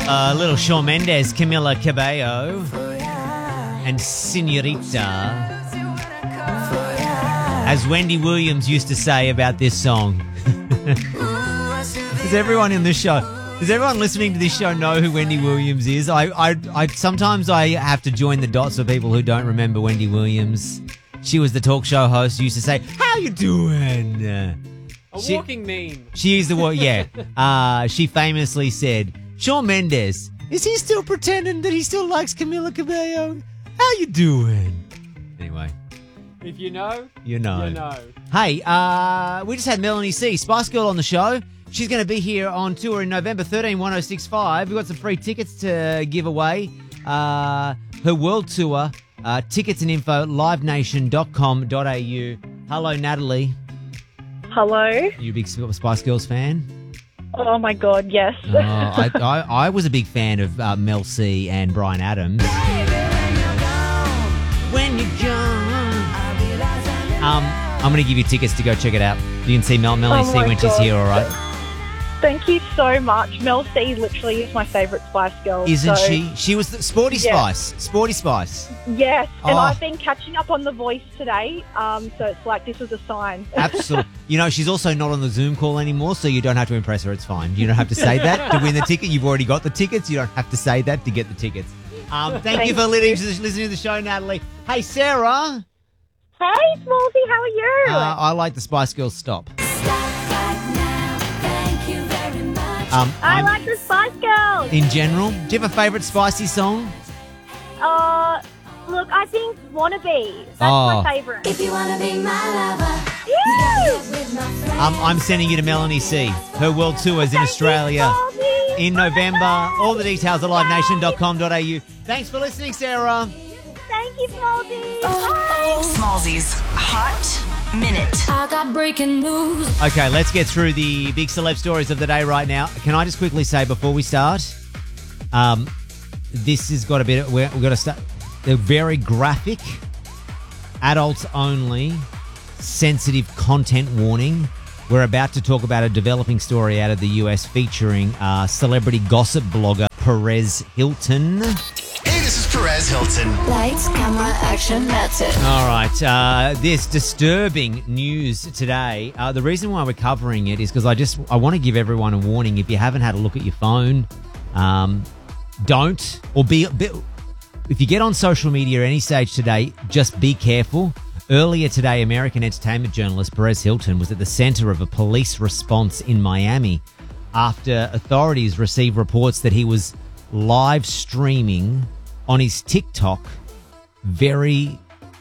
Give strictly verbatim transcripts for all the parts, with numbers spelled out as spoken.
Uh, little Shawn Mendes, Camila Cabello, and Senorita. As Wendy Williams used to say about this song. Does everyone in this show, does everyone listening to this show know who Wendy Williams is? I, I, I sometimes I have to join the dots for people who don't remember Wendy Williams. She was the talk show host who used to say, "How you doing?" A she, walking meme. She is the one, yeah. Uh, she famously said, "Shawn Mendes, is he still pretending that he still likes Camila Cabello? How you doing?" Anyway. If you know, you know. You know. Hey, uh, we just had Melanie C, Spice Girl, on the show. She's going to be here on tour in November thirteenth, ten sixty-five. We've got some free tickets to give away. Uh, her world tour, uh, tickets and info, live nation dot com dot a u. Hello, Natalie. Hello. Are you a big Spice Girls fan? Oh, my God, yes. oh, I, I, I was a big fan of uh, Mel C and Bryan Adams. When you're gone. Um, I'm going to give you tickets to go check it out. You can see Mel Melanie oh C when God. she's here, all right? Thank you so much. Mel C literally is my favourite Spice Girl. Isn't so, she? She was the Sporty yeah. Spice. Sporty Spice. Yes, and Oh. I've been catching up on The Voice today, um, so it's like this was a sign. Absolutely. You know, she's also not on the Zoom call anymore, so you don't have to impress her. It's fine. You don't have to say that to win the ticket. You've already got the tickets. You don't have to say that to get the tickets. Um, thank, Thank you for you. listening, listening to the show, Natalie. Hey, Sarah. Hey, Smallsy, how are you? Uh, I like the Spice Girls stop. Um, I I'm- like the Spice Girls. In general, do you have a favourite spicy song? Uh, look, I think Wannabe. That's Oh. my favourite. If you wanna be my lover, Woo! Um, I'm sending you to Melanie C. Her world tour is in Australia in November. All the details at live nation dot com dot a u. Thanks for listening, Sarah. Thank you, Smallsy. Bye. Smallsy's Hot Minute. I got breaking news. Okay, let's get through the big celeb stories of the day right now. Can I just quickly say before we start, um, this has got a bit. We're, we've got to start. They're very graphic, adults only, sensitive content warning. We're about to talk about a developing story out of the U S featuring uh, celebrity gossip blogger Perez Hilton. Hey, this is Perez Hilton. Lights, camera, action, that's it. All right, uh, this disturbing news today. Uh, the reason why we're covering it is because I just I want to give everyone a warning. If you haven't had a look at your phone, um, don't or be, be if you get on social media at any stage today, just be careful. Earlier today, American entertainment journalist Perez Hilton was at the center of a police response in Miami after authorities received reports that he was live streaming on his TikTok very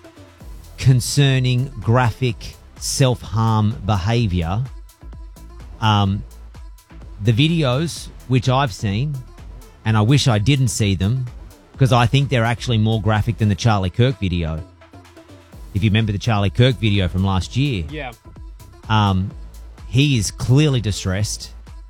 concerning, graphic self-harm behavior. Um, the videos, which I've seen, and I wish I didn't see them, because I think they're actually more graphic than the Charlie Kirk video. If you remember the Charlie Kirk video from last year. Yeah. Um, he is clearly distressed,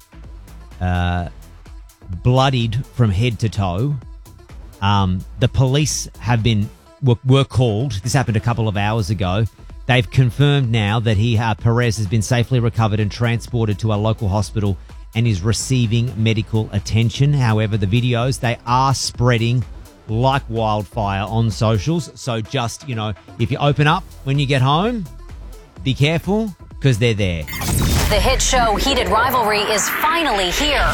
uh, bloodied from head to toe. Um, the police have been were, were called. This happened a couple of hours ago. They've confirmed now that he uh, Perez has been safely recovered and transported to a local hospital and is receiving medical attention. However, the videos, they are spreading like wildfire on socials. So just, you know, if you open up when you get home, be careful because they're there. The hit show Heated Rivalry is finally here.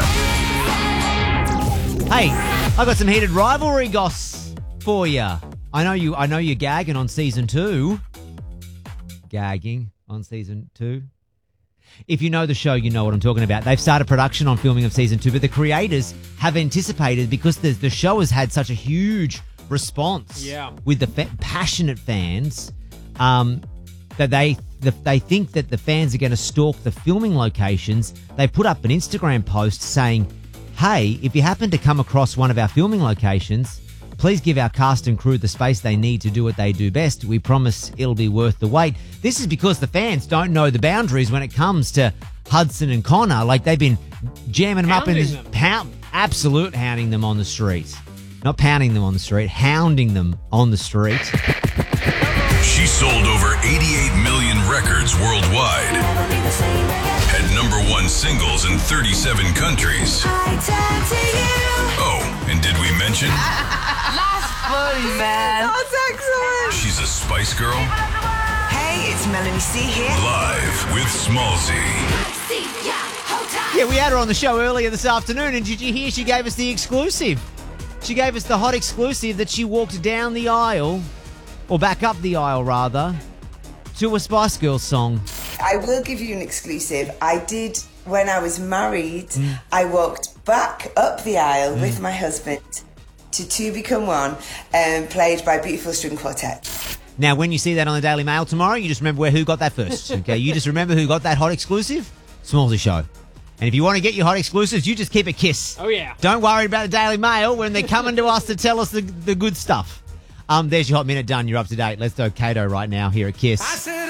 Hey, I got some Heated Rivalry goss for you. I know you. I know you're gagging on season two. Gagging on season two. If you know the show, you know what I'm talking about. They've started production on filming of season two, but the creators have anticipated, because the, the show has had such a huge response Yeah. with the fa- passionate fans, um, that they the, they think that the fans are going to stalk the filming locations. They put up an Instagram post saying, hey, if you happen to come across one of our filming locations, please give our cast and crew the space they need to do what they do best. We promise it'll be worth the wait. This is because the fans don't know the boundaries when it comes to Hudson and Connor. Like, they've been jamming them up in Hounding this them. pound, absolute hounding them on the street. Not pounding them on the street, hounding them on the street. She sold over eighty-eight million records worldwide. Had number one singles in thirty-seven countries. action. That's funny, man. That's excellent. She's a Spice Girl. Hey, it's Melanie C here. Live with Smallzy. Yeah, we had her on the show earlier this afternoon, and did you hear she gave us the exclusive? She gave us the hot exclusive that she walked down the aisle, or back up the aisle rather, to a Spice Girls song. I will give you an exclusive. I did, when I was married, mm. I walked back up the aisle mm. with my husband to Two Become One, um, played by Beautiful String Quartet. Now, when you see that on the Daily Mail tomorrow, you just remember where who got that first, okay? You just remember who got that hot exclusive? Smallzy Show. And if you want to get your hot exclusives, you just keep a kiss. Oh, yeah. Don't worry about the Daily Mail when they're coming to us to tell us the, the good stuff. Um, there's your hot minute done. You're up to date. Let's do Kato right now here at Kiss.